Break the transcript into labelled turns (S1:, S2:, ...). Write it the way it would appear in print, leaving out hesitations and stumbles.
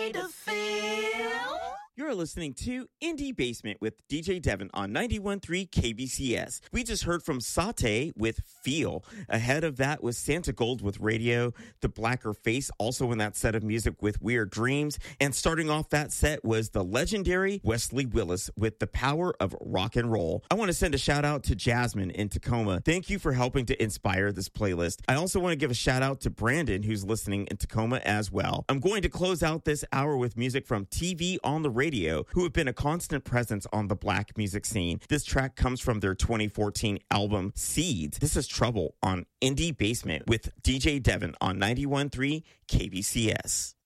S1: way to feel.
S2: You're listening to Indie Basement with DJ Devin on 91.3 KBCS. We just heard from Sauté with Feel. Ahead of that was Santa Gold with Radio, The Blacker Face also in that set of music with Weird Dreams. And starting off that set was the legendary Wesley Willis with The Power of Rock and Roll. I want to send a shout out to Jasmine in Tacoma. Thank you for helping to inspire this playlist. I also want to give a shout out to Brandon who's listening in Tacoma as well. I'm going to close out this hour with music from TV on the Radio, who have been a constant presence on the black music scene. This track comes from their 2014 album Seeds. This is Trouble on Indie Basement with DJ Devin on 91.3 KBCS.